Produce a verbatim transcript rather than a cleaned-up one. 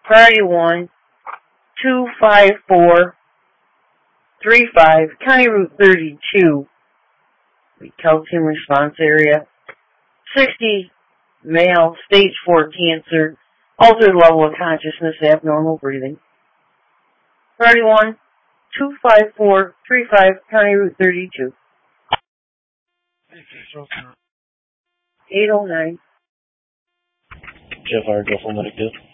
Priority one, two five four three five, County Route thirty-two, calcium response area. sixty, male, stage four cancer, altered level of consciousness, abnormal breathing. Priority one, two five four three five, County Route thirty-two. eight oh nine. Jeff R. Gulf Medic